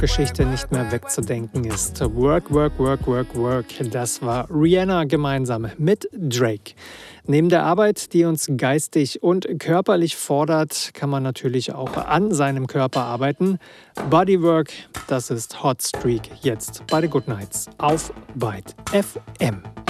Geschichte nicht mehr wegzudenken ist. Work, work, work, work, work. Das war Rihanna gemeinsam mit Drake. Neben der Arbeit, die uns geistig und körperlich fordert, kann man natürlich auch an seinem Körper arbeiten. Bodywork, das ist Hot Streak jetzt bei The Good Nights auf Byte FM.